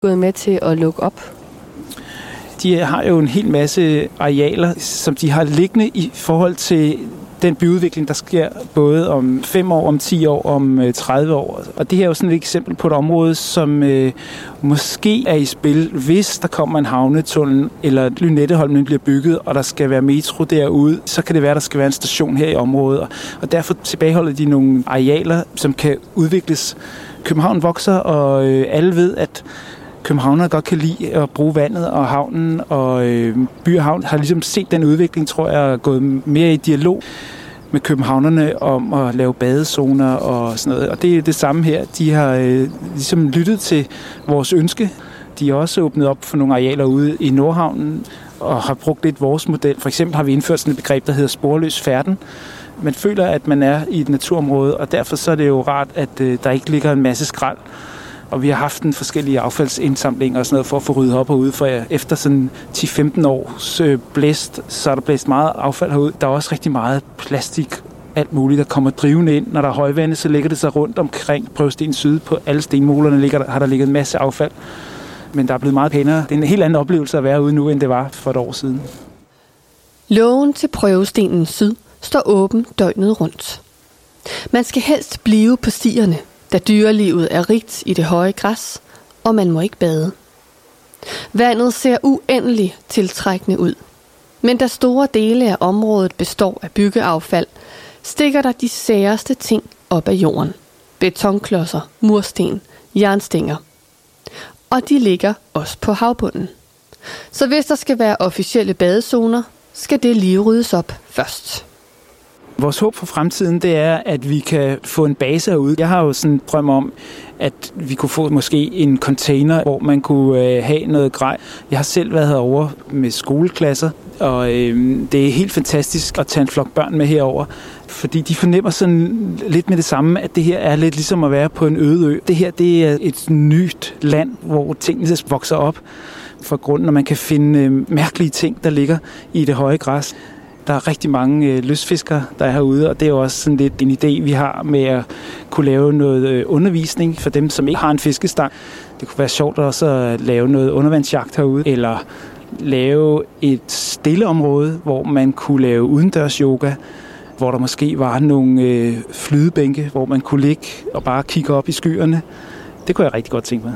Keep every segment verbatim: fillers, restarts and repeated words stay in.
gået med til at lukke op? De har jo en hel masse arealer, som de har liggende i forhold til den byudvikling, der sker både om fem år, om ti år, om tredive år. Og det her er jo sådan et eksempel på et område, som øh, måske er i spil, hvis der kommer en havnetunnel, eller Lynetteholmen bliver bygget, og der skal være metro derude, så kan det være, der skal være en station her i området. Og derfor tilbageholder de nogle arealer, som kan udvikles. København vokser, og øh, alle ved, at københavnere godt kan lide at bruge vandet og havnen, og øh, By og Havn har ligesom set den udvikling, tror jeg, gået mere i dialog med københavnerne om at lave badezoner og sådan noget. Og det er det samme her. De har øh, ligesom lyttet til vores ønske. De har også åbnet op for nogle arealer ude i Nordhavnen og har brugt lidt vores model. For eksempel har vi indført sådan et begreb, der hedder sporløs færden. Man føler, at man er i et naturområde, og derfor så er det jo rart, at øh, der ikke ligger en masse skrald. Og vi har haft en forskellige affaldsindsamlinger og sådan noget for at få ryddet op herude, for efter sådan ti til femten års blæst, så er der blæst meget affald herude. Der er også rigtig meget plastik, alt muligt, der kommer drivende ind. Når der er højvande, så ligger det sig rundt omkring Prøvesten Syd. På alle stenmolerne ligger, har der ligget en masse affald. Men der er blevet meget pænere. Det er en helt anden oplevelse at være ude nu, end det var for et år siden. Lågen til Prøvestenen Syd står åben døgnet rundt. Man skal helst blive på stierne, da dyrelivet er rigt i det høje græs, og man må ikke bade. Vandet ser uendelig tiltrækkende ud. Men da store dele af området består af byggeaffald, stikker der de særeste ting op af jorden. Betonklodser, mursten, jernstænger. Og de ligger også på havbunden. Så hvis der skal være officielle badezoner, skal det lige ryddes op først. Vores håb for fremtiden, det er, at vi kan få en base herude. Jeg har jo sådan en drøm om, at vi kunne få måske en container, hvor man kunne øh, have noget grej. Jeg har selv været herovre med skoleklasser, og øh, det er helt fantastisk at tage en flok børn med herover, fordi de fornemmer sådan lidt med det samme, at det her er lidt ligesom at være på en øde ø. Det her, det er et nyt land, hvor tingene vokser op fra grunden, og man kan finde øh, mærkelige ting, der ligger i det høje græs. Der er rigtig mange øh, lystfiskere, der er herude, og det er jo også sådan lidt en idé, vi har med at kunne lave noget øh, undervisning for dem, som ikke har en fiskestang. Det kunne være sjovt også at lave noget undervandsjagt herude, eller lave et stille område, hvor man kunne lave udendørs yoga, hvor der måske var nogle øh, flydebænke, hvor man kunne ligge og bare kigge op i skyerne. Det kunne jeg rigtig godt tænke mig.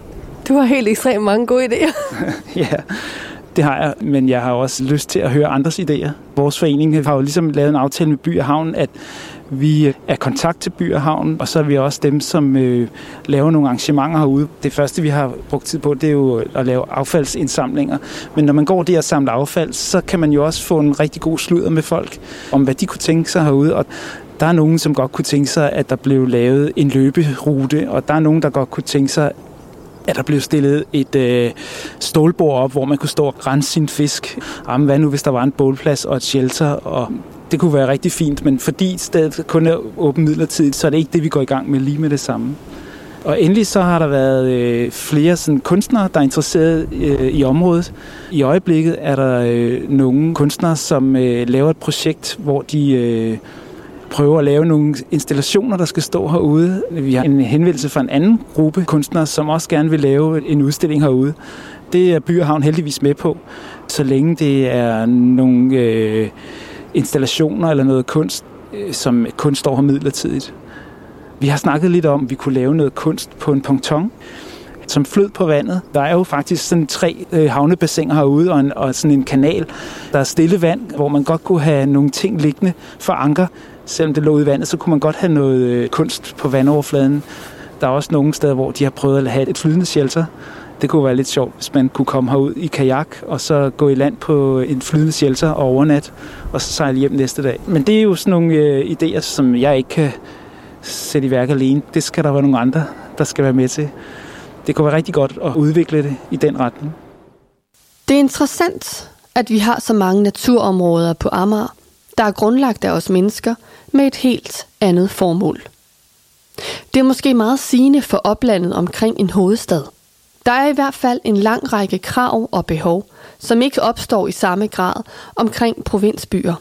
Du har helt ekstremt mange gode idéer. Ja. Det har jeg, men jeg har også lyst til at høre andres idéer. Vores forening har jo ligesom lavet en aftale med By og Havn, at vi er kontakt til By og Havn, og så er vi også dem, som øh, laver nogle arrangementer herude. Det første, vi har brugt tid på, det er jo at lave affaldsindsamlinger. Men når man går der og samler affald, så kan man jo også få en rigtig god sludder med folk om, hvad de kunne tænke sig herude. Og der er nogen, som godt kunne tænke sig, at der blev lavet en løberute, og der er nogen, der godt kunne tænke sig, at der blev stillet et øh, stålbord op, hvor man kunne stå og rense sin fisk. Jamen, hvad nu, hvis der var en bålplads og et shelter? Og det kunne være rigtig fint, men fordi stedet kun er åbent midlertidigt, så er det ikke det, vi går i gang med lige med det samme. Og endelig så har der været øh, flere sådan, kunstnere, der er interesseret øh, i området. I øjeblikket er der øh, nogle kunstnere, som øh, laver et projekt, hvor de øh, prøver at lave nogle installationer, der skal stå herude. Vi har en henvendelse fra en anden gruppe kunstnere, som også gerne vil lave en udstilling herude. Det er By og Havn heldigvis med på, så længe det er nogle øh, installationer eller noget kunst, øh, som kun står her midlertidigt. Vi har snakket lidt om, at vi kunne lave noget kunst på en ponton, som flød på vandet. Der er jo faktisk sådan tre øh, havnebassiner herude og, en, og sådan en kanal, der er stille vand, hvor man godt kunne have nogle ting liggende for anker. Selvom det lå i vandet, så kunne man godt have noget øh, kunst på vandoverfladen. Der er også nogle steder, hvor de har prøvet at have et flydende shelter. Det kunne være lidt sjovt, hvis man kunne komme herud i kajak, og så gå i land på en flydende shelter og overnat, og så sejle hjem næste dag. Men det er jo sådan nogle øh, idéer, som jeg ikke kan sætte i værk alene. Det skal der være nogle andre, der skal være med til. Det kunne være rigtig godt at udvikle det i den retning. Det er interessant, at vi har så mange naturområder på Amager, der er grundlagt af os mennesker med et helt andet formål. Det er måske meget sigende for oplandet omkring en hovedstad. Der er i hvert fald en lang række krav og behov, som ikke opstår i samme grad omkring provinsbyer.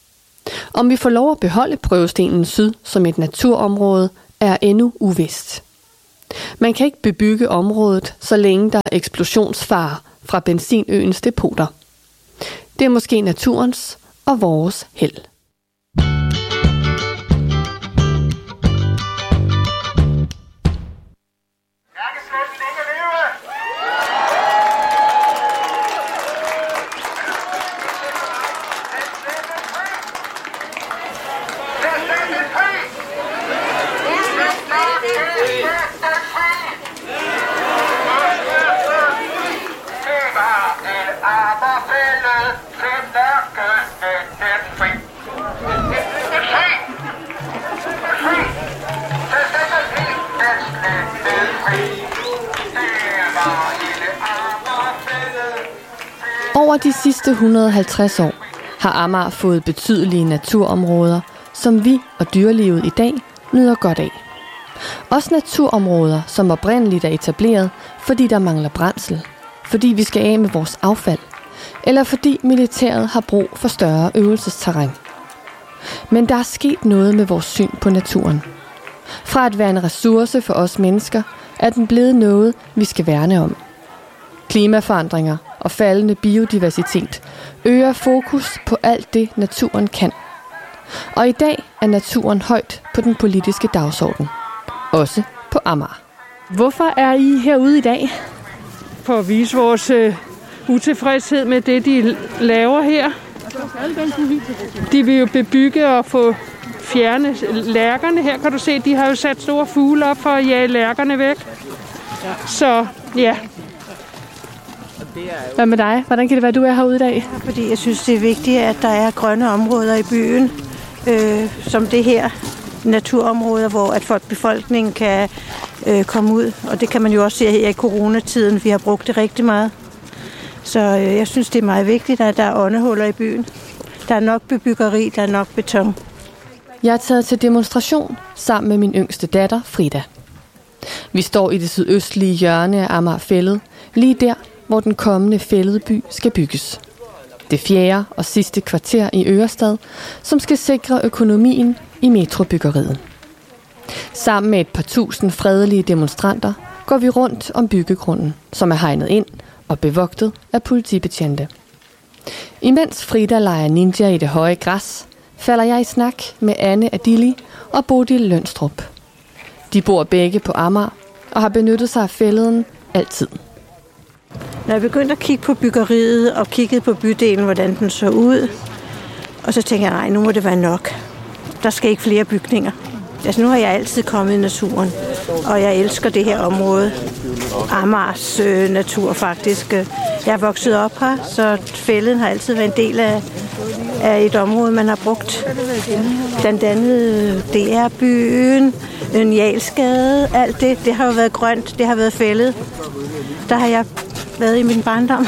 Om vi får lov at beholde Prøvestenen Syd som et naturområde, er endnu uvist. Man kan ikke bebygge området, så længe der er eksplosionsfare fra benzinøens depoter. Det er måske naturens og vores held. Over de sidste et hundrede og halvtreds år har Amager fået betydelige naturområder, som vi og dyrelivet i dag nyder godt af. Også naturområder, som oprindeligt er etableret, fordi der mangler brændsel, fordi vi skal af med vores affald, eller fordi militæret har brug for større øvelsesterræn. Men der er sket noget med vores syn på naturen. Fra at være en ressource for os mennesker, er den blevet noget, vi skal værne om. Klimaforandringer og faldende biodiversitet øger fokus på alt det, naturen kan. Og i dag er naturen højt på den politiske dagsorden. Også på Amager. Hvorfor er I herude i dag? For at vise vores øh, utilfredshed med det, de laver her. De vil jo bebygge og få fjerne lærkerne. Her kan du se, de har jo sat store fugle op for at jage lærkerne væk. Så ja. Hvad med dig? Hvordan kan det være, at du er herude i dag? Fordi jeg synes, det er vigtigt, at der er grønne områder i byen, øh, som det her naturområder, hvor at folk, befolkningen kan øh, komme ud. Og det kan man jo også se her i coronatiden. Vi har brugt det rigtig meget. Så øh, jeg synes, det er meget vigtigt, at der er åndehuller i byen. Der er nok bebyggeri, der er nok beton. Jeg er taget til demonstration sammen med min yngste datter, Frida. Vi står i det sydøstlige hjørne af Amager Fælled, lige der, hvor den kommende fælledby skal bygges. Det fjerde og sidste kvarter i Ørestad, som skal sikre økonomien i metrobyggeriet. Sammen med et par tusind fredelige demonstranter går vi rundt om byggegrunden, som er hegnet ind og bevogtet af politibetjente. Imens Frida leger ninja i det høje græs, falder jeg i snak med Anne Adili og Bodil Lønstrup. De bor begge på Amager og har benyttet sig af fælleden altid. Når jeg begyndte at kigge på byggeriet og kiggede på bydelen, hvordan den så ud, og så tænkte jeg, nej, nu må det være nok. Der skal ikke flere bygninger. Altså, nu har jeg altid kommet i naturen, og jeg elsker det her område. Amagers øh, natur, faktisk. Jeg er vokset op her, så fælden har altid været en del af, af et område, man har brugt. Blandt andet D R-byen, Njalsgade, alt det. Det har jo været grønt, det har været fældet. Der har jeg været i min barndom.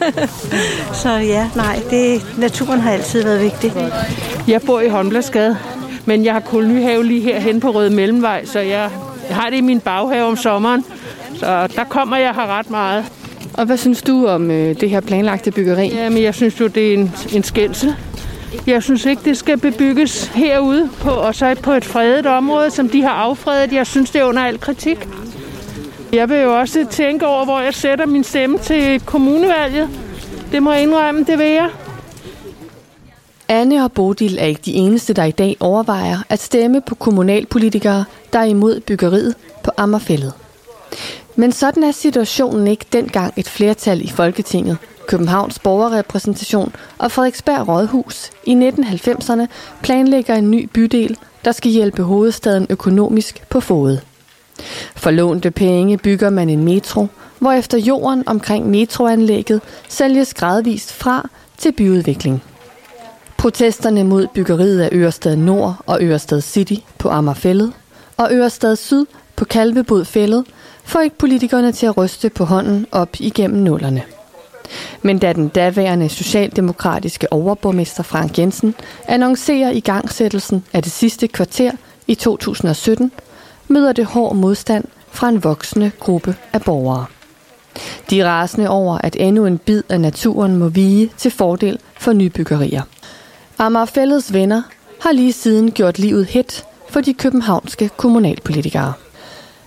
Så ja, nej, det, naturen har altid været vigtig. Jeg bor i Håndbladsgade, men jeg har kolonihave lige herhen på Røde Mellemvej, så jeg har det i min baghave om sommeren. Så der kommer jeg her ret meget. Og hvad synes du om øh, det her planlagte byggeri? Jamen, jeg synes jo, det er en, en skændsel. Jeg synes ikke, det skal bebygges herude, på, og så på et fredet område, som de har affredet. Jeg synes, det er under al kritik. Jeg vil jo også tænke over, hvor jeg sætter min stemme til kommunevalget. Det må jeg indrømme, det vil jeg. Anne og Bodil er ikke de eneste, der i dag overvejer at stemme på kommunalpolitikere, der er imod byggeriet på Amager Fælled. Men sådan er situationen ikke dengang et flertal i Folketinget, Københavns Borgerrepræsentation og Frederiksberg Rådhus i nitten halvfemserne planlægger en ny bydel, der skal hjælpe hovedstaden økonomisk på fode. For lånte penge bygger man en metro, hvorefter jorden omkring metroanlægget sælges gradvist fra til byudvikling. Protesterne mod byggeriet af Ørestad Nord og Ørestad City på Amager Fælled og Ørestad Syd på Kalvebod Fælled får ikke politikerne til at ryste på hånden op igennem nullerne. Men da den daværende socialdemokratiske overborgmester Frank Jensen annoncerer igangsættelsen af det sidste kvarter i to tusind og sytten, møder det hård modstand fra en voksende gruppe af borgere. De er rasende over, at endnu en bid af naturen må vige til fordel for nybyggerier. Amager Fælleds venner har lige siden gjort livet hedt for de københavnske kommunalpolitikere.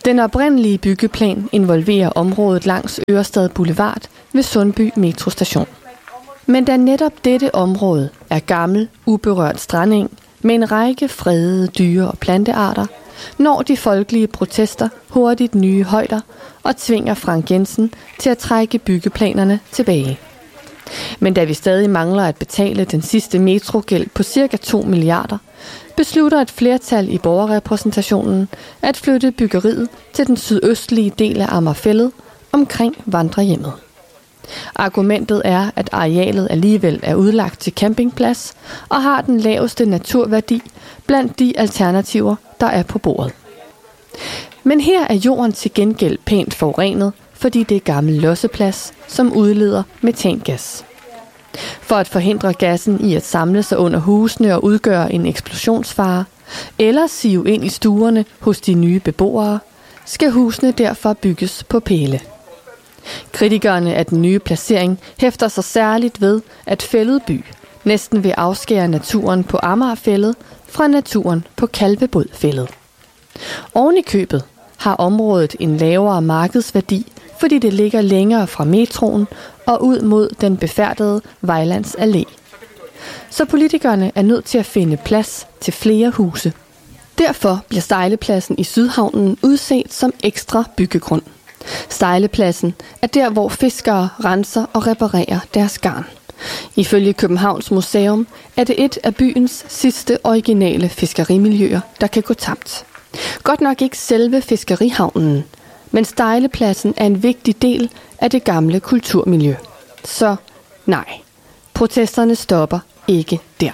Den oprindelige byggeplan involverer området langs Ørestad Boulevard ved Sundby metrostation. Men da netop dette område er gammel, uberørt strandeng med en række fredede dyre- og plantearter, når de folkelige protester hurtigt nye højder og tvinger Frank Jensen til at trække byggeplanerne tilbage. Men da vi stadig mangler at betale den sidste metrogæld på cirka to milliarder, beslutter et flertal i borgerrepræsentationen at flytte byggeriet til den sydøstlige del af Amagerfælled omkring vandrehjemmet. Argumentet er, at arealet alligevel er udlagt til campingplads og har den laveste naturværdi blandt de alternativer, der er på bordet. Men her er jorden til gengæld pænt forurenet, fordi det er gammel losseplads, som udleder metangas. For at forhindre gassen i at samle sig under husene og udgøre en eksplosionsfare, eller sive ind i stuerne hos de nye beboere, skal husene derfor bygges på pæle. Kritikerne af den nye placering hæfter sig særligt ved, at Fælledby næsten vil afskære naturen på Amagerfælled fra naturen på Kalvebodfælled. Oven i købet har området en lavere markedsværdi, fordi det ligger længere fra metroen og ud mod den befærdede Vejlands Allé. Så politikerne er nødt til at finde plads til flere huse. Derfor bliver Stejlepladsen i Sydhavnen udset som ekstra byggegrund. Stejlepladsen er der, hvor fiskere renser og reparerer deres garn. Ifølge Københavns Museum er det et af byens sidste originale fiskerimiljøer, der kan gå tabt. Godt nok ikke selve fiskerihavnen, men Stejlepladsen er en vigtig del af det gamle kulturmiljø. Så nej, protesterne stopper ikke der.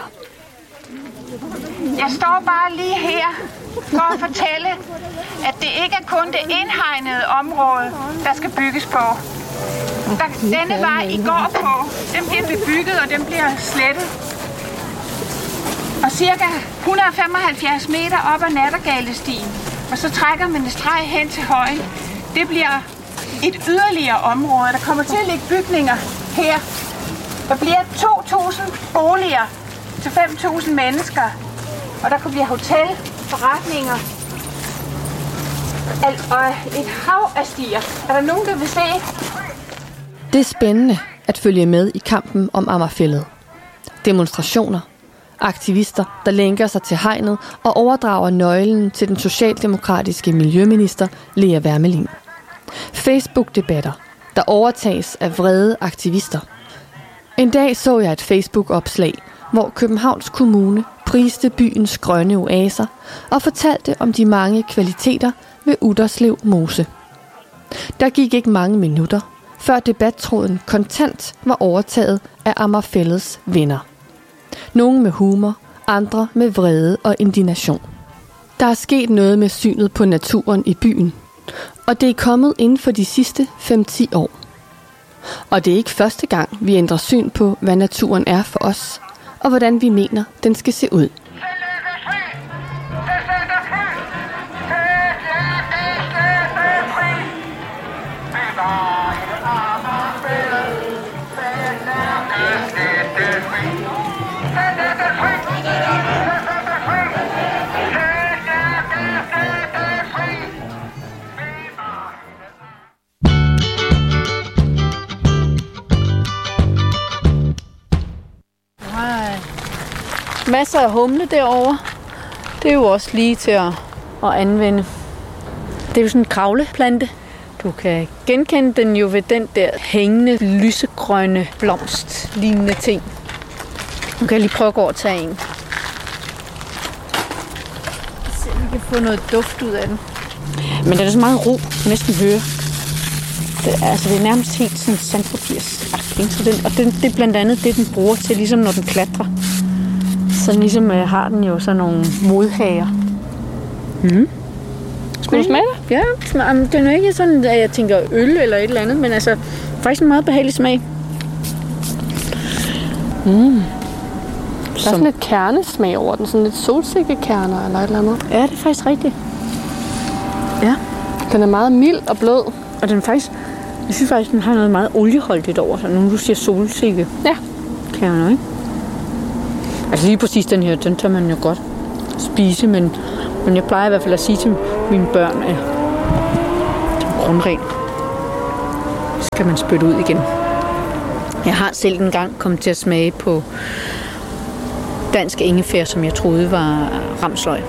Jeg står bare lige her for at fortælle, at det ikke er kun det indhegnede område, der skal bygges på. Der, denne vej I går på, den bliver bebygget, og den bliver slettet. Og cirka et hundrede og femoghalvfjerds meter op ad Nattergalestien, og så trækker man en streg hen til højen. Det bliver et yderligere område. Der kommer til at ligge bygninger her. Der bliver to tusind boliger til fem tusind mennesker. Og der kunne blive hotel, forretninger og et hav af stier. Er der nogen, der vil se? Det er spændende at følge med i kampen om Amagerfælled. Demonstrationer, aktivister, der lænker sig til hegnet og overdrager nøglen til den socialdemokratiske miljøminister Lea Wermelin. Facebook-debatter, der overtages af vrede aktivister. En dag så jeg et Facebook-opslag, hvor Københavns Kommune priste byens grønne oaser og fortalte om de mange kvaliteter ved Utterslev Mose. Der gik ikke mange minutter, før debattråden kontant var overtaget af Amagerfælleds venner. Nogle med humor, andre med vrede og indignation. Der er sket noget med synet på naturen i byen, og det er kommet inden for de sidste fem til ti år. Og det er ikke første gang, vi ændrer syn på, hvad naturen er for os, og hvordan vi mener, den skal se ud. Masser af humle derovre. Det er jo også lige til at, at anvende. Det er jo sådan en kravleplante. Du kan genkende den jo ved den der hængende, lysegrønne blomstlignende ting. Nu kan jeg lige prøve at gå og tage en. Se, om vi kan få noget duft ud af den. Men der er så meget ro, du kan næsten høre. Det er, altså, det er nærmest helt sådan sandpapirsagtigt. Så den, og den, det er blandt andet det, den bruger til, ligesom når den klatrer. Så ligesom øh, har den jo sådan nogle modhager. Mm. Skal du smage det? Ja, den er ikke sådan, at jeg tænker øl eller et eller andet, men altså faktisk en meget behagelig smag. Mm. Der er sådan lidt kernesmag over den, sådan lidt solsikkekerner eller et eller andet. Ja, det er faktisk rigtigt. Ja. Den er meget mild og blød. Og den faktisk, jeg synes faktisk, den har noget meget olieholdigt over sig, når du siger solsikke. Ja. Kerner, ikke? Altså lige præcis den her, den tager man jo godt spise, men, men jeg plejer i hvert fald at sige til mine børn, at morgenren. Så skal man spytte ud igen. Jeg har selv en gang kommet til at smage på dansk ingefær, som jeg troede var ramsløg.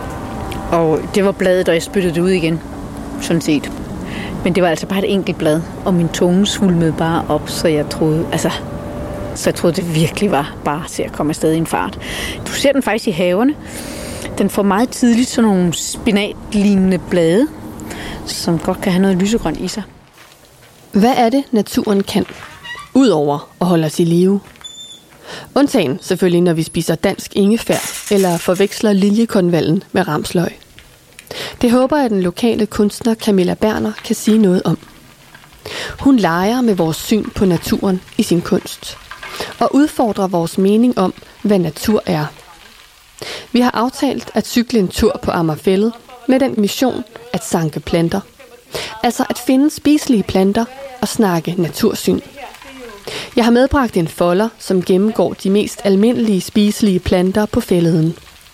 Og det var bladet, og jeg spyttede det ud igen, sådan set. Men det var altså bare et enkelt blad, og min tunge svulmede bare op, så jeg troede, altså, så jeg troede, det virkelig var bare til at komme afsted i en fart. Du ser den faktisk i haverne. Den får meget tidligt sådan nogle spinatlignende blade, som godt kan have noget lysegrønt i sig. Hvad er det, naturen kan, udover at holde os i live? Undtagen selvfølgelig, når vi spiser dansk ingefær eller forveksler liljekonvallen med ramsløg. Det håber jeg, at den lokale kunstner Camilla Berner kan sige noget om. Hun leger med vores syn på naturen i sin kunst og udfordrer vores mening om, hvad natur er. Vi har aftalt at cykle en tur på Amagerfælled med den mission at sanke planter. Altså at finde spiselige planter og snakke natursyn. Jeg har medbragt en folder, som gennemgår de mest almindelige spiselige planter på fælleden.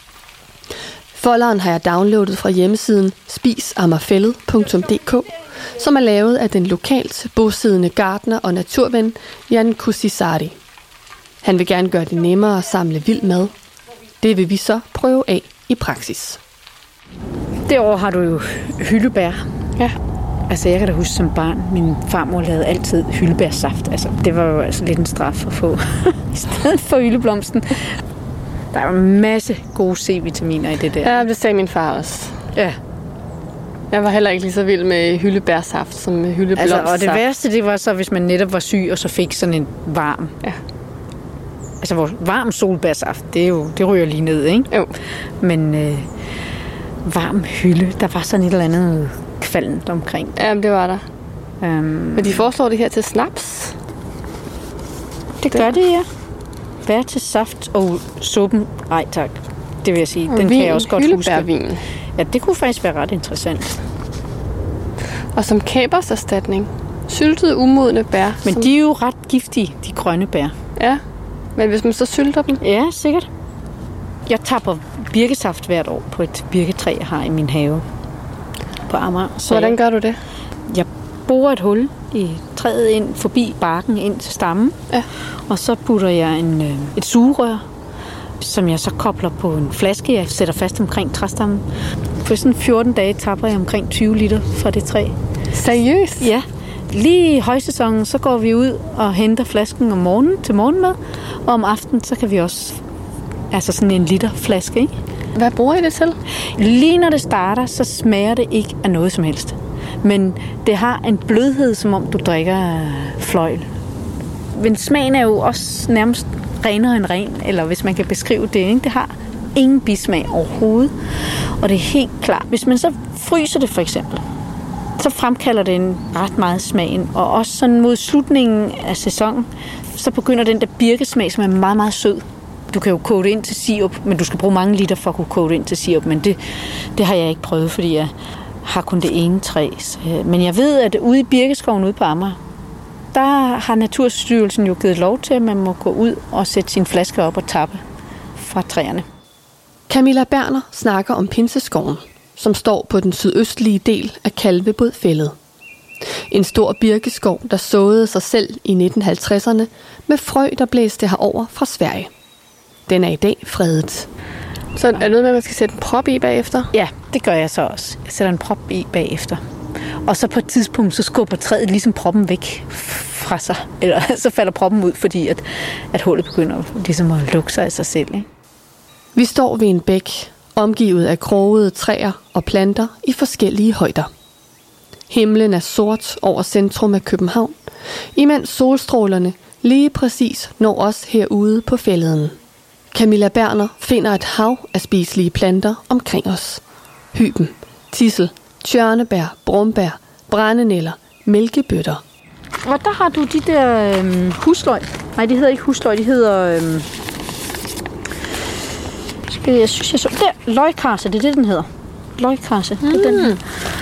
Folderen har jeg downloadet fra hjemmesiden spis amagerfælled punktum d k, som er lavet af den lokalt bosiddende gartner og naturven Jan Kusisari. Han vil gerne gøre det nemmere at samle vild mad. Det vil vi så prøve af i praksis. Derovre har du jo hyldebær. Ja. Altså, jeg kan da huske som barn, min farmor lavede altid hyldebærsaft. Altså, det var jo altså lidt en straf at få i stedet for hyldeblomsten. Der er jo en masse gode C-vitaminer i det der. Ja, det sagde min far også. Ja. Jeg var heller ikke lige så vild med hyldebærsaft som med hyldeblomstsaft. Altså, og det værste, det var så, hvis man netop var syg, og så fik sådan en varm. Ja. Altså, vores varm solbærsaft, det er jo, det ryger lige ned, ikke? Jo. Men øh, varm hylde, der var sådan et eller andet kvalmt omkring. Ja, det var der. Um, Men de foreslår det her til snaps. Det gør det, ja. Bær til saft og suppen. Nej, tak. Det vil jeg sige. Den vin, kan jeg også godt huske. hyldebærvin. Ja, det kunne faktisk være ret interessant. Og som kaberserstatning. Syltede, umodne bær. Men som... de er jo ret giftige, de grønne bær. Ja, men hvis man så sylter dem? Ja, sikkert. Jeg tapper birkesaft hvert år på et birketræ, jeg har i min have på Amager. Så hvordan jeg, gør du det? Jeg borer et hul i træet ind, forbi barken, ind til stammen. Ja. Og så putter jeg en, øh, et sugerør, som jeg så kobler på en flaske, jeg sætter fast omkring træstammen. For sådan fjorten dage tapper jeg omkring tyve liter fra det træ. Seriøst? Ja. Lige i højsæsonen, så går vi ud og henter flasken om morgenen til morgenmad. Og om aftenen, så kan vi også, altså sådan en liter flaske, ikke? Hvad bruger I det til? Lige når det starter, så smager det ikke af noget som helst. Men det har en blødhed, som om du drikker fløjl. Men smagen er jo også nærmest renere end ren, eller hvis man kan beskrive det, ikke? Det har ingen bismag overhovedet. Og det er helt klart. Hvis man så fryser det for eksempel, så fremkalder det en ret meget smagen. Og også sådan mod slutningen af sæsonen, så begynder den der birkesmag, som er meget, meget sød. Du kan jo koge det ind til sirup, men du skal bruge mange liter for at kunne koge det ind til sirup. Men det, det har jeg ikke prøvet, fordi jeg har kun det ene træ. Men jeg ved, at ude i Birkeskoven ude på Amager, der har Naturstyrelsen jo givet lov til, at man må gå ud og sætte sin flaske op og tappe fra træerne. Camilla Berner snakker om Pinseskoven, som står på den sydøstlige del af Kalvebodfællet. En stor birkeskov, der såede sig selv i nitten halvtredserne med frø, der blæste herover fra Sverige. Den er i dag fredet. Så er det noget med, at man skal sætte en prop i bagefter? Ja, det gør jeg så også. Jeg sætter en prop i bagefter. Og så på et tidspunkt, så skubber træet ligesom proppen væk fra sig. Eller så falder proppen ud, fordi at, at hullet begynder ligesom at lukke sig af sig selv. Ikke? Vi står ved en bæk, omgivet af krogede træer og planter i forskellige højder. Himlen er sort over centrum af København, imens solstrålerne lige præcis når os herude på fælleden. Camilla Berner finder et hav af spiselige planter omkring os. Hyben, tissel, tjørnebær, brumbær, brændenælder, mælkebøtter. Og der har du de der øhm, husløg. Nej, det hedder ikke husløg, det hedder... Øhm, skal jeg synes, jeg så... Der, løgkarse, det er det, den hedder. Løgkarse, mm. det er den her.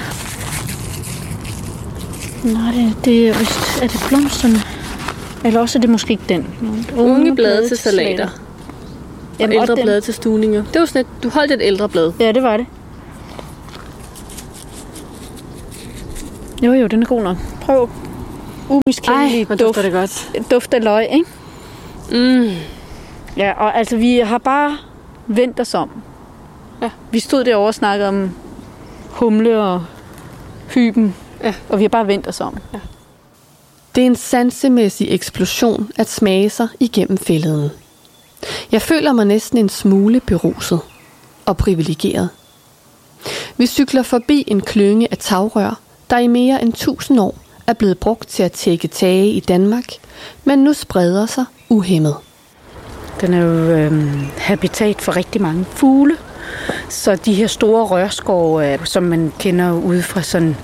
Nej, det, det er vist... Er det blomsterne? Eller også er det måske ikke den. Unge, Unge blade, blade til salater. Og Jamen, ældre blade til stuninger. Det var sådan et, du holdt et ældre blad. Ja, det var det. Jo, jo, den er god nok. Prøv. Umiskendelig duft. duft. Det godt. Duft af løg, ikke? Mm. Ja, og altså, vi har bare vendt os om. Ja. Vi stod derovre og snakkede om humle og hyben, ja. og vi har bare vendt os om. Ja. Det er en sansemæssig eksplosion at smage sig igennem fælleden. Jeg føler mig næsten en smule beruset og privilegeret. Vi cykler forbi en klynge af tagrør, der i mere end tusind år er blevet brugt til at tække tage i Danmark, men nu spreder sig uhæmmet. Den er jo øh, habitat for rigtig mange fugle, så de her store rørskove, øh, som man kender ude fra sådan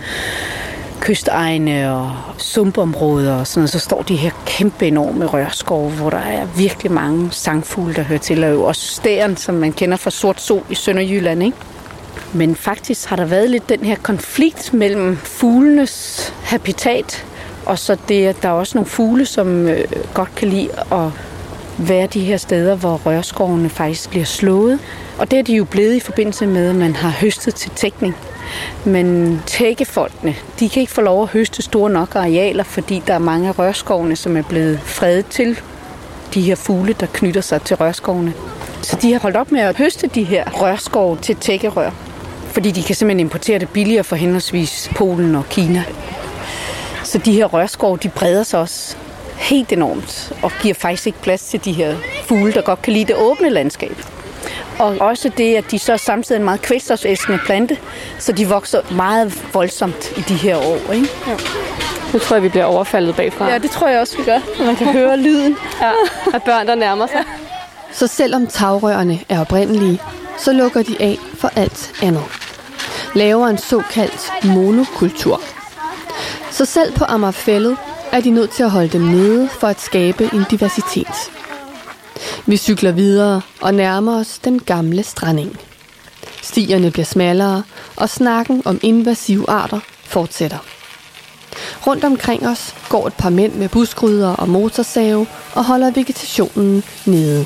kystegne og sumpområder og sådan noget, så står de her kæmpe enorme rørskove, hvor der er virkelig mange sangfugle, der hører til, og også stæren, som man kender fra Sort Sol i Sønderjylland, ikke? Men faktisk har der været lidt den her konflikt mellem fuglenes habitat, og så det, at der er også nogle fugle, som øh, godt kan lide at være de her steder, hvor rørskovene faktisk bliver slået. Og det er de jo blevet i forbindelse med, at man har høstet til tækning. Men tækkefolkene, de kan ikke få lov at høste store nok arealer, fordi der er mange af rørskovene, som er blevet fredet til de her fugle, der knytter sig til rørskovene. Så de har holdt op med at høste de her rørskove til tækkerør, fordi de kan simpelthen importere det billigere for henholdsvis Polen og Kina. Så de her rørskove, de breder sig også helt enormt og giver faktisk ikke plads til de her fugle, der godt kan lide det åbne landskab. Og også det, at de så er samtidig en meget kvælstofæskende plante, så de vokser meget voldsomt i de her år, ikke? Ja. Nu tror jeg, vi bliver overfaldet bagfra. Ja, det tror jeg også, vi gør. Man kan høre lyden ja, af børn, der nærmer sig. Ja. Så selvom tagrørene er oprindelige, så lukker de af for alt andet. Laver en såkaldt monokultur. Så selv på Amagerfælled er de nødt til at holde dem nede for at skabe en diversitet. Vi cykler videre og nærmer os den gamle strandeng. Stierne bliver smallere, og snakken om invasive arter fortsætter. Rundt omkring os går et par mænd med buskrydder og motorsave og holder vegetationen nede.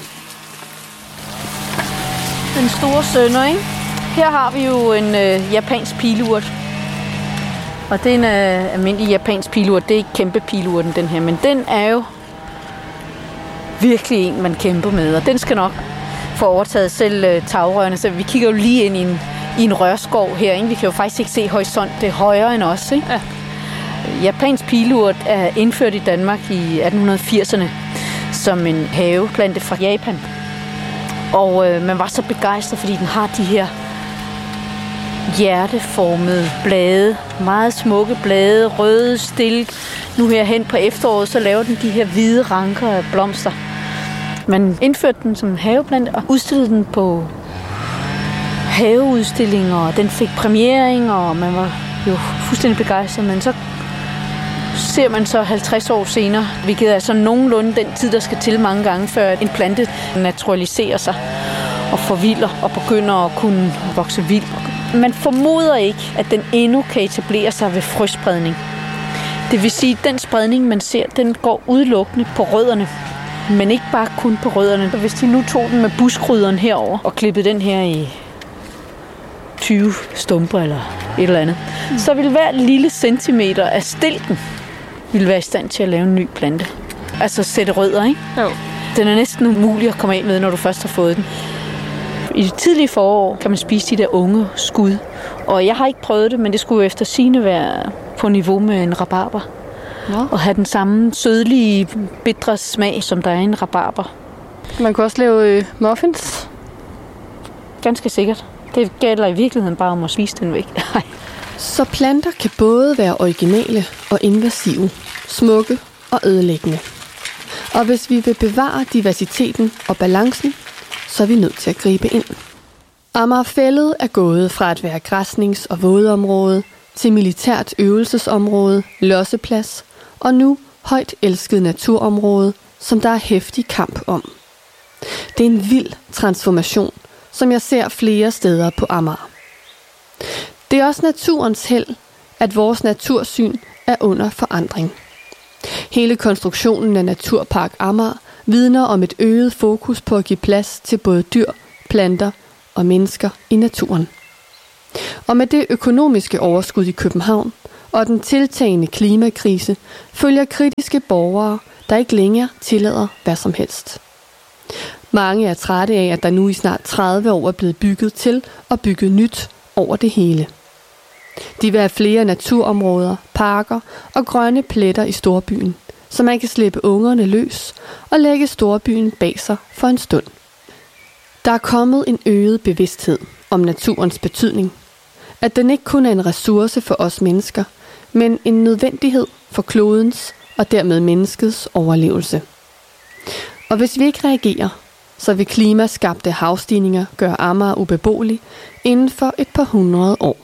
Den store sønder, ikke? Her har vi jo en øh, japansk pilurt. Og det er en øh, almindelig japansk pilurt. Det er ikke kæmpe pilurten, den her, men den er jo virkelig en, man kæmper med. Og den skal nok få overtaget selv øh, tagrørene. Så vi kigger jo lige ind i en, i en rørskov her, ikke? Vi kan jo faktisk ikke se horisont. Det er højere end os, ikke? Ja. Japansk pilurt er indført i Danmark i atten firserne som en haveplante fra Japan. Og øh, man var så begejstret, fordi den har de her hjerteformede blade, meget smukke blade, røde stilk. Nu her hen på efteråret, så laver den de her hvide ranker af blomster. Man indførte den som haveplante og udstillede den på haveudstillinger, og den fik premiering, og man var jo fuldstændig begejstret. Men så ser man så halvtreds år senere, hvilket er så nogenlunde den tid, der skal til mange gange, før en plante naturaliserer sig og forvilder og begynder at kunne vokse vildt. Man formoder ikke, at den endnu kan etablere sig ved frøspredning. Det vil sige, at den spredning, man ser, den går udelukkende på rødderne, men ikke bare kun på rødderne. Hvis de nu tog den med buskrydderen herover og klippede den her i tyve stumper eller et eller andet, mm. så ville hver lille centimeter af stilken ville være i stand til at lave en ny plante. Altså sætte rødder, ikke? Jo. Den er næsten umulig at komme af med, når du først har fået den. I det tidlige forår kan man spise de der unge skud. Og jeg har ikke prøvet det, men det skulle efter sigende være på niveau med en rabarber. Ja. Og have den samme sødlige, bitre smag, som der er i en rabarber. Man kunne også lave øh, muffins. Ganske sikkert. Det gælder i virkeligheden bare om at spise den væk. Så planter kan både være originale og invasive, smukke og ødelæggende. Og hvis vi vil bevare diversiteten og balancen, så er vi nødt til at gribe ind. Amagerfælled er gået fra at være græsnings- og vådområde til militært øvelsesområde, losseplads og nu højt elsket naturområde, som der er heftig kamp om. Det er en vild transformation, som jeg ser flere steder på Amager. Det er også naturens held, at vores natursyn er under forandring. Hele konstruktionen af Naturpark Amager vidner om et øget fokus på at give plads til både dyr, planter og mennesker i naturen. Og med det økonomiske overskud i København og den tiltagende klimakrise følger kritiske borgere, der ikke længere tillader hvad som helst. Mange er trætte af, at der nu i snart tredive år er blevet bygget til og bygget nyt over det hele. De vil have flere naturområder, parker og grønne pletter i storbyen, så man kan slippe ungerne løs og lægge storbyen bag sig for en stund. Der er kommet en øget bevidsthed om naturens betydning. At den ikke kun er en ressource for os mennesker, men en nødvendighed for klodens og dermed menneskets overlevelse. Og hvis vi ikke reagerer, så vil klimaskabte havstigninger gøre Amager ubeboelig inden for et par hundrede år.